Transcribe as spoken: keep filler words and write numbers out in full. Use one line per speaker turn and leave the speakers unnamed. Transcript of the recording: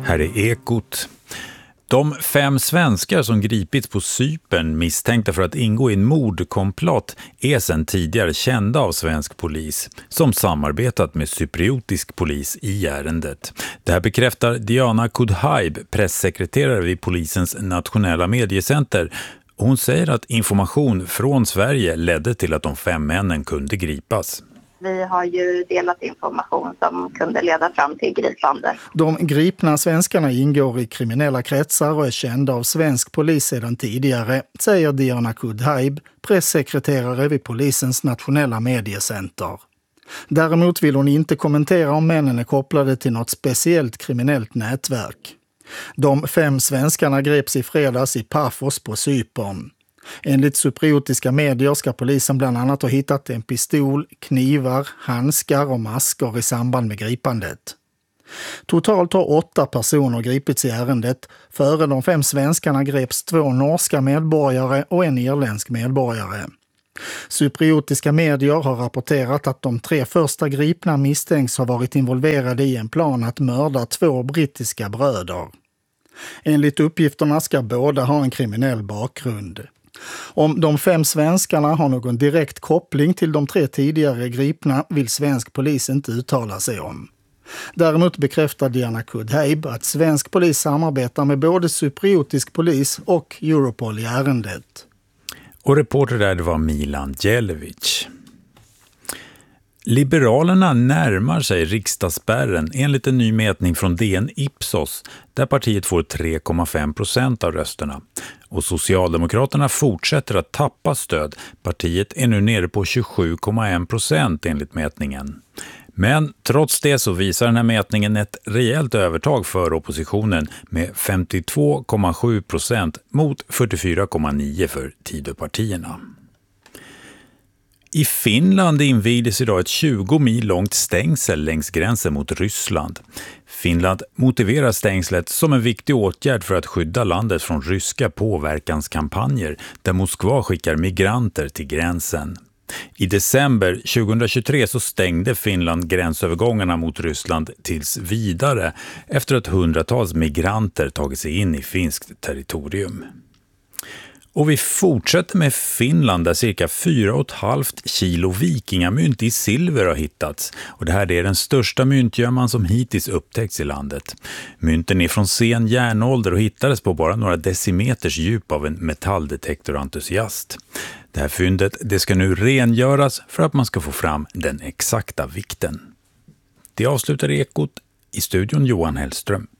Här är Ekot. De fem svenskar som gripits på Cypern misstänkta för att ingå i en mordkomplott är sedan tidigare kända av svensk polis som samarbetat med cypriotisk polis i ärendet. Det här bekräftar Diana Kudhaib, pressekreterare vid polisens nationella mediecenter. Hon säger att information från Sverige ledde till att de fem männen kunde gripas.
Vi har ju delat information som kunde leda fram till gripande.
De gripna svenskarna ingår i kriminella kretsar och är kända av svensk polis sedan tidigare, säger Diana Kudhaib, pressekreterare vid polisens nationella mediecenter. Däremot vill hon inte kommentera om männen är kopplade till något speciellt kriminellt nätverk. De fem svenskarna greps i fredags i Paphos på Cypern. Enligt cypriotiska medier ska polisen bland annat ha hittat en pistol, knivar, handskar och masker i samband med gripandet. Totalt har åtta personer gripits i ärendet. Före de fem svenskarna greps två norska medborgare och en irländsk medborgare. Cypriotiska medier har rapporterat att de tre första gripna misstänks ha varit involverade i en plan att mörda två brittiska bröder. Enligt uppgifterna ska båda ha en kriminell bakgrund. Om de fem svenskarna har någon direkt koppling till de tre tidigare gripna vill svensk polis inte uttala sig om. Däremot bekräftar Diana Kudhaib att svensk polis samarbetar med både cypriotisk polis och Europol i ärendet.
Och reporter där det var Milan Djelevic. Liberalerna närmar sig riksdagsspärren enligt en ny mätning från D N Ipsos där partiet får tre komma fem procent av rösterna. Och Socialdemokraterna fortsätter att tappa stöd. Partiet är nu nere på tjugosju komma en procent enligt mätningen. Men trots det så visar den här mätningen ett rejält övertag för oppositionen med femtiotvå komma sju procent mot fyrtiofyra komma nio för Tidöpartierna. I Finland invigdes idag ett tjugo mil långt stängsel längs gränsen mot Ryssland. Finland motiverar stängslet som en viktig åtgärd för att skydda landet från ryska påverkanskampanjer där Moskva skickar migranter till gränsen. I december tjugohundratjugotre så stängde Finland gränsövergångarna mot Ryssland tills vidare efter att hundratals migranter tagit sig in i finskt territorium. Och vi fortsätter med Finland där cirka fyra och ett halvt kilo vikingamynt i silver har hittats. Och det här är den största myntgömman som hittills upptäckts i landet. Mynten är från sen järnålder och hittades på bara några decimeters djup av en metalldetektorentusiast. Det här fyndet det ska nu rengöras för att man ska få fram den exakta vikten. Det avslutar Ekot i studion Johan Hellström.